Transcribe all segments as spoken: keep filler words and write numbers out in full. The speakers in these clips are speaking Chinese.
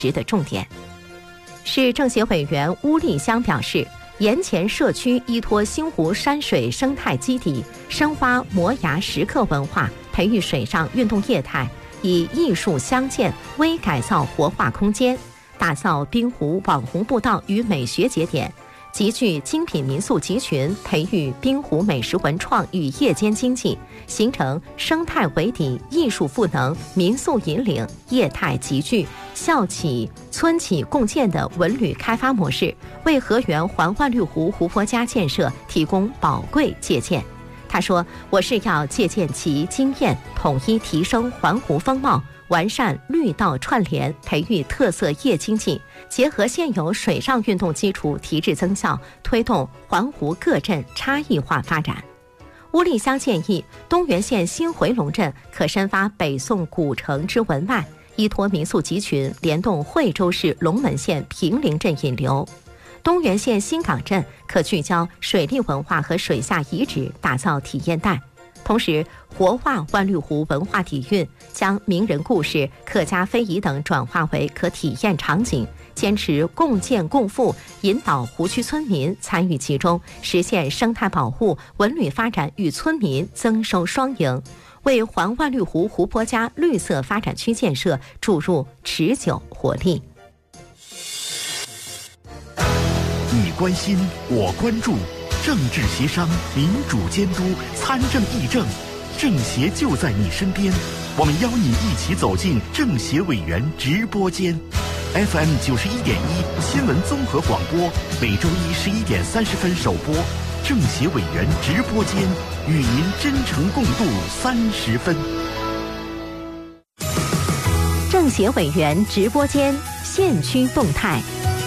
值的重点。市政协委员邬立湘表示，沿前社区依托星湖山水生态基地，深挖摩崖石刻文化，培育水上运动业态，以艺术相建，微改造活化空间，打造滨湖网红步道与美学节点，集聚精品民宿集群，培育滨湖美食文创与夜间经济，形成生态为底、艺术赋能、民宿引领、业态集聚、校企、村企共建的文旅开发模式，为河源环环绿湖湖泊家建设提供宝贵借鉴。他说，我是要借鉴其经验，统一提升环湖风貌，完善绿道串联，培育特色夜经济，结合现有水上运动基础提质增效，推动环湖各镇差异化发展。邬立湘建议，东源县新回龙镇可深发北宋古城之文脉，依托民宿集群，联动惠州市龙门县平陵镇引流。东源县新港镇可聚焦水利文化和水下遗址，打造体验带，同时活化万绿湖文化底蕴，将名人故事、客家非遗等转化为可体验场景，坚持共建共富，引导湖区村民参与其中，实现生态保护、文旅发展与村民增收双赢，为环万绿湖湖泊家绿色发展区建设注入持久活力。 你关心，我关注，政治协商、民主监督、参政议政，政协就在你身边。我们邀你一起走进政协委员直播间。F M 九十一点一新闻综合广播，每周一十一点三十分首播。政协委员直播间，与您真诚共度三十分。 政协委员直播间县区动态。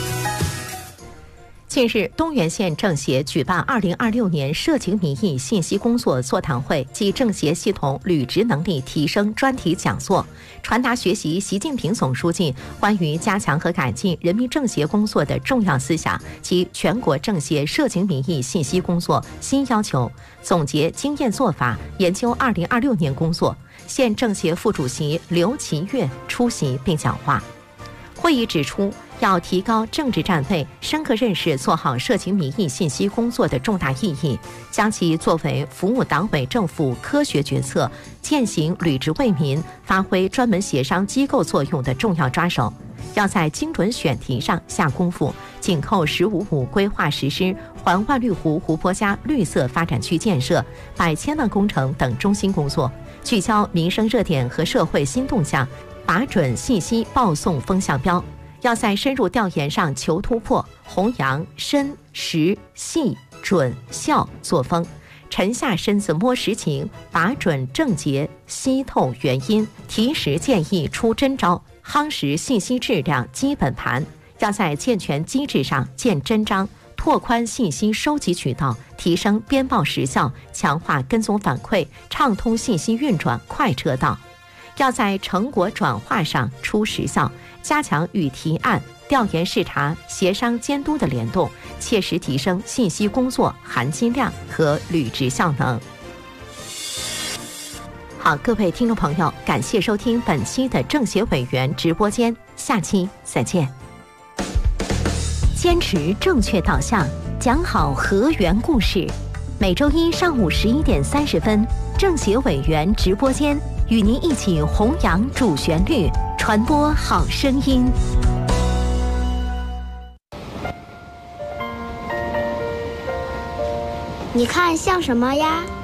近日，东源县政协举办二零二六年社情民意信息工作座谈会及政协系统履职能力提升专题讲座，传达学习习近平总书记关于加强和改进人民政协工作的重要思想及全国政协社情民意信息工作新要求，总结经验做法，研究二零二六年工作。县政协副主席刘其月出席并讲话。会议指出，要提高政治站位，深刻认识做好社情民意信息工作的重大意义，将其作为服务党委政府科学决策、践行履职为民、发挥专门协商机构作用的重要抓手。要在精准选题上下功夫，紧扣“十五五”规划实施、环万绿湖湖泊家绿色发展区建设、百千万工程等中心工作，聚焦民生热点和社会新动向，把准信息报送风向标。要在深入调研上求突破，弘扬深、实、细、准、效作风，沉下身子摸实情，把准症结，析透原因，提实建议出真招，夯实信息质量基本盘。要在健全机制上建真章，拓宽信息收集渠道，提升编报时效，强化跟踪反馈，畅通信息运转快车道。要在成果转化上出实效，加强与提案、调研视察、协商监督的联动，切实提升信息工作含金量和履职效能。好，各位听众朋友，感谢收听本期的政协委员直播间，下期再见。坚持正确导向，讲好河源故事。每周一上午十一点三十分，政协委员直播间与您一起弘扬主旋律，传播好声音。 你看像什么呀？